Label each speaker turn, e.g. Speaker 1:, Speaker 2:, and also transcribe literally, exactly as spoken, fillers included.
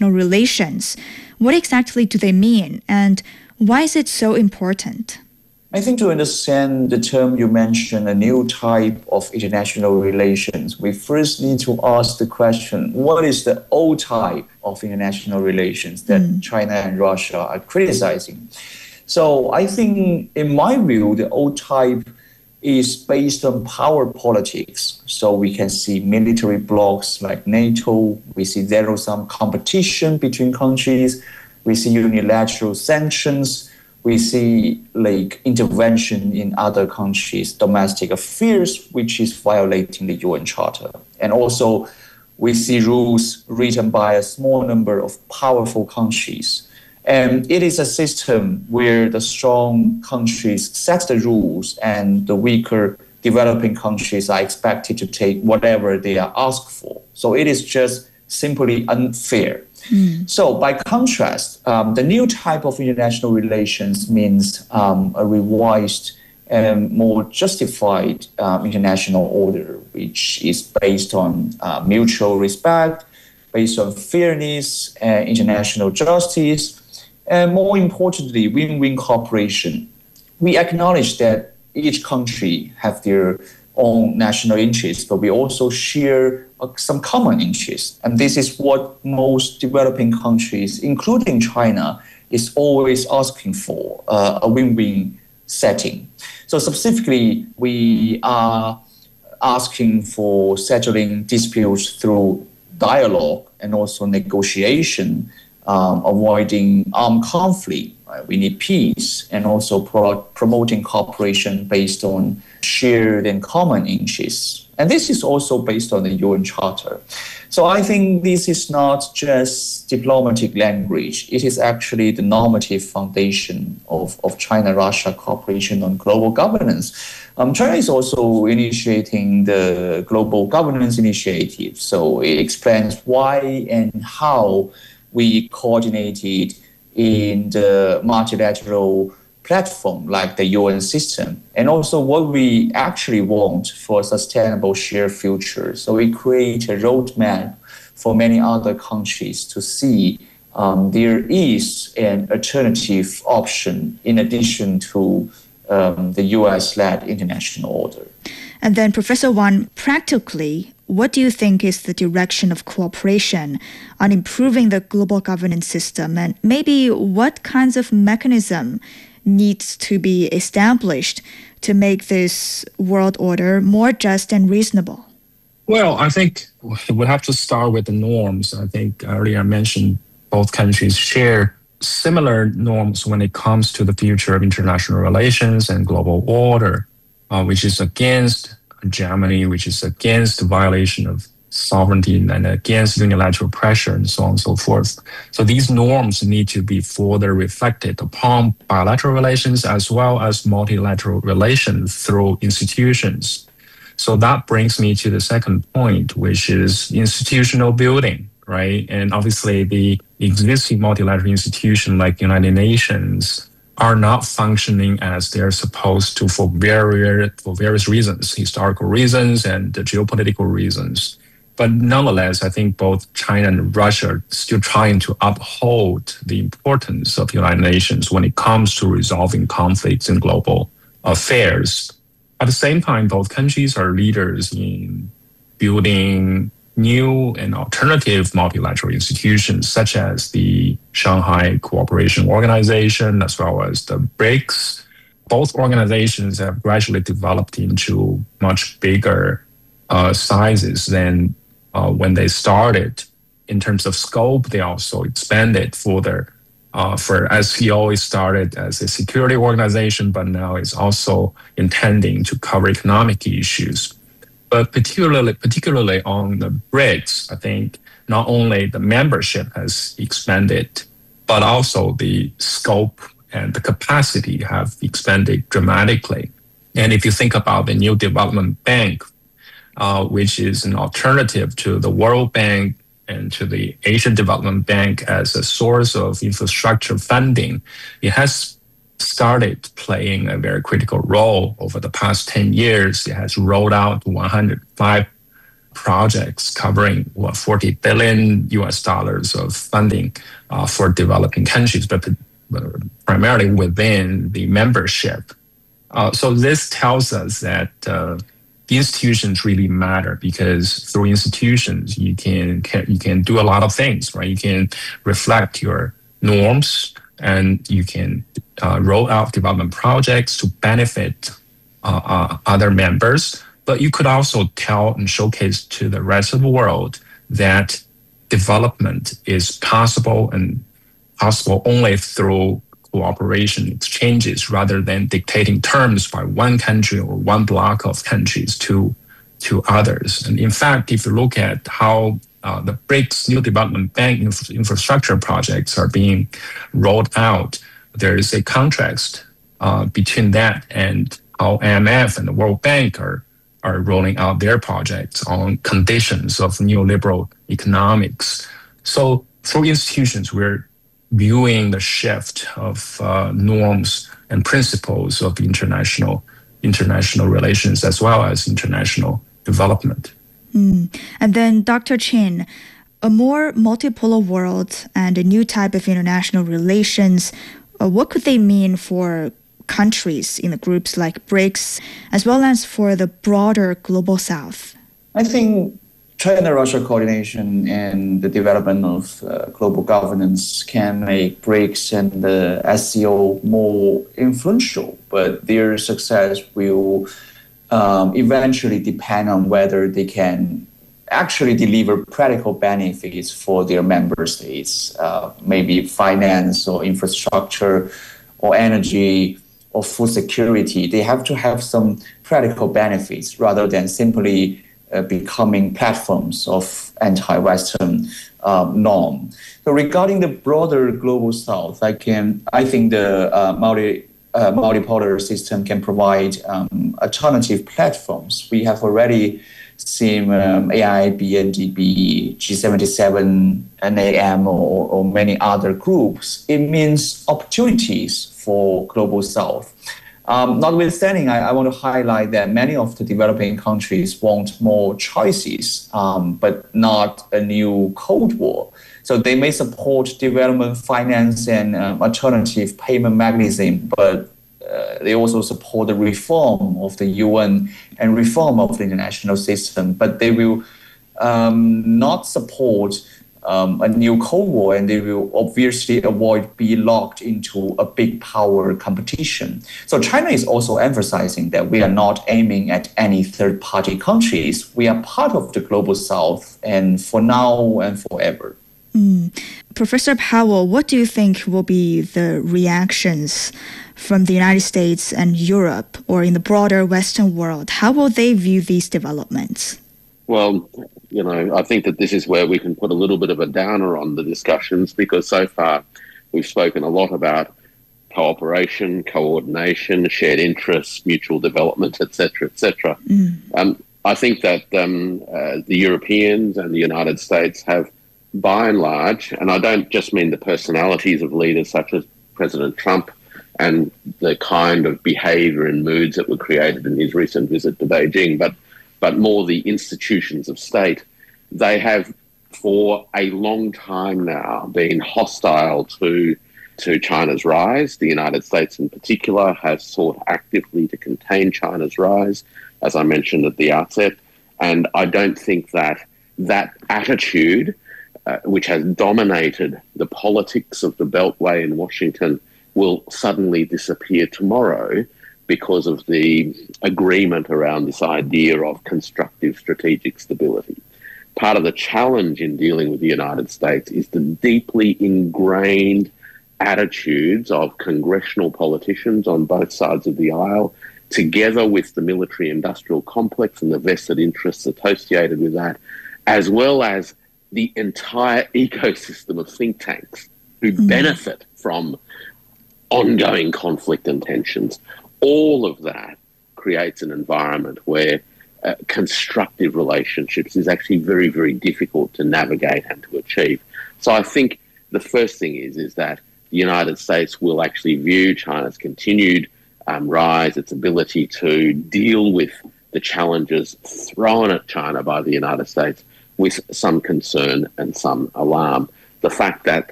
Speaker 1: international relations. What exactly do they mean, and why is it so important?
Speaker 2: I think to understand the term you mentioned, a new type of international relations, we first need to ask the question, what is the old type of international relations that mm. China and Russia are criticizing? So I think, in my view, the old type is based on power politics. So we can see military blocs like NATO, we see zero-sum competition between countries, we see unilateral sanctions, we see like intervention in other countries' domestic affairs, which is violating the U N Charter. And also we see rules written by a small number of powerful countries. And it is a system where the strong countries set the rules and the weaker developing countries are expected to take whatever they are asked for. So it is just simply unfair. Mm. So by contrast, um, the new type of international relations means um, a revised and more justified um, international order, which is based on uh, mutual respect, based on fairness and international justice, and more importantly, win-win cooperation. We acknowledge that each country have their own national interests, but we also share uh, some common interests. And this is what most developing countries, including China, is always asking for, uh, a win-win setting. So specifically, we are asking for settling disputes through dialogue and also negotiation, um, avoiding armed conflict. Right? We need peace, and also pro- promoting cooperation based on shared and common interests. And this is also based on the U N Charter. So I think this is not just diplomatic language. It is actually the normative foundation of, of China-Russia cooperation on global governance. Um, China is also initiating the Global Governance Initiative. So it explains why and how we coordinated in the multilateral platform like the U N system, and also what we actually want for a sustainable shared future. So we create a roadmap for many other countries to see um, there is an alternative option in addition to um, the U S-led international order.
Speaker 1: And then, Professor Wang, practically, what do you think is the direction of cooperation on improving the global governance system, and maybe what kinds of mechanism needs to be established to make this world order more just and reasonable?
Speaker 3: Well, I think we have to start with the norms. I think earlier I mentioned both countries share similar norms when it comes to the future of international relations and global order, uh, which is against Germany, which is against the violation of sovereignty and against unilateral pressure and so on and so forth. So these norms need to be further reflected upon bilateral relations as well as multilateral relations through institutions. So that brings me to the second point, which is institutional building, right? And obviously the existing multilateral institutions like United Nations are not functioning as they're supposed to for various, for various reasons, historical reasons and geopolitical reasons. But nonetheless, I think both China and Russia are still trying to uphold the importance of United Nations when it comes to resolving conflicts in global affairs. At the same time, both countries are leaders in building new and alternative multilateral institutions, such as the Shanghai Cooperation Organization, as well as the BRICS. Both organizations have gradually developed into much bigger uh, sizes than Uh, when they started. In terms of scope, they also expanded further. Uh, for S C O, it started as a security organization, but now it's also intending to cover economic issues. But particularly, particularly on the BRICS, I think not only the membership has expanded, but also the scope and the capacity have expanded dramatically. And if you think about the New Development Bank, Uh, which is an alternative to the World Bank and to the Asian Development Bank as a source of infrastructure funding, it has started playing a very critical role over the past ten years. It has rolled out one hundred five projects covering what forty billion U S dollars of funding uh, for developing countries, but, but primarily within the membership. Uh, so this tells us that uh, the institutions really matter, because through institutions you can, can you can do a lot of things, right? You can reflect your norms, and you can uh, roll out development projects to benefit uh, uh, other members. But you could also tell and showcase to the rest of the world that development is possible, and possible only through cooperation exchanges, rather than dictating terms by one country or one block of countries to, to others. And in fact, if you look at how uh, the BRICS New Development Bank inf- infrastructure projects are being rolled out, there is a contrast uh, between that and how I M F and the World Bank are are rolling out their projects on conditions of neoliberal economics. So through institutions, we're viewing the shift of uh, norms and principles of international international relations as well as international development.
Speaker 1: Mm. And then, Doctor Chin, a more multipolar world and a new type of international relations, uh, what could they mean for countries in the groups like BRICS, as well as for the broader global south?
Speaker 2: I think China-Russia coordination and the development of uh, global governance can make BRICS and the S C O more influential, but their success will um, eventually depend on whether they can actually deliver practical benefits for their member states, uh, maybe finance or infrastructure or energy or food security. They have to have some practical benefits rather than simply uh, becoming platforms of anti-Western um, norm. So regarding the broader global South, I can I think the uh, multi uh, multipolar system can provide um, alternative platforms. We have already seen um, A I, B N D B, G seventy-seven, N A M, or, or many other groups. It means opportunities for global South. Um, notwithstanding, I, I want to highlight that many of the developing countries want more choices, um, but not a new Cold War. So they may support development finance and um, alternative payment mechanism, but uh, they also support the reform of the U N and reform of the international system. But they will um, not support Um, a new Cold War, and they will obviously avoid being locked into a big power competition. So China is also emphasizing that we are not aiming at any third-party countries. We are part of the global South, and for now and forever.
Speaker 1: Mm. Professor Powell, what do you think will be the reactions from the United States and Europe, or in the broader Western world? How will they view these developments?
Speaker 4: Well, you know, I think that this is where we can put a little bit of a downer on the discussions, because so far we've spoken a lot about cooperation, coordination, shared interests, mutual development, et cetera, et cetera. Mm. Um, I think that um, uh, the Europeans and the United States have, by and large, and I don't just mean the personalities of leaders such as President Trump and the kind of behavior and moods that were created in his recent visit to Beijing, but but more the institutions of state. They have, for a long time now, been hostile to, to China's rise. The United States in particular has sought actively to contain China's rise, as I mentioned at the outset. And I don't think that that attitude, uh, which has dominated the politics of the Beltway in Washington, will suddenly disappear tomorrow, because of the agreement around this idea of constructive strategic stability. Part of the challenge in dealing with the United States is the deeply ingrained attitudes of congressional politicians on both sides of the aisle, together with the military-industrial complex and the vested interests associated with that, as well as the entire ecosystem of think tanks who mm-hmm. benefit from ongoing conflict and tensions. All of that creates an environment where uh, constructive relationships is actually very, very difficult to navigate and to achieve. So I think the first thing is, is that the United States will actually view China's continued um, rise, its ability to deal with the challenges thrown at China by the United States with some concern and some alarm. The fact that